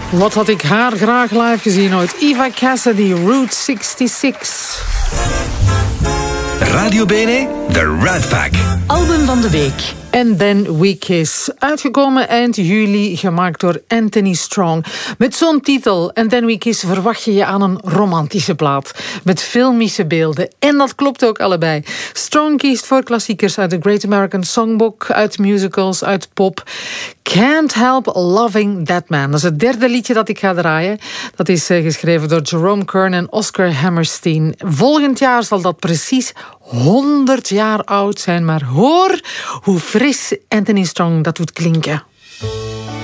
Wat had ik haar graag live gezien ooit. Eva Cassidy, Route 66. Radio Bene, The Rat Pack. Album van de week. And Then We Kiss. Uitgekomen eind juli, gemaakt door Anthony Strong. Met zo'n titel, And Then We Kiss, verwacht je je aan een romantische plaat. Met filmische beelden. En dat klopt ook allebei. Strong kiest voor klassiekers uit The Great American Songbook, uit musicals, uit pop. Can't Help Loving That Man. Dat is het derde liedje dat ik ga draaien. Dat is geschreven door Jerome Kern en Oscar Hammerstein. Volgend jaar zal dat precies 100 jaar oud zijn. Maar hoor hoe fris Anthony Strong dat doet klinken.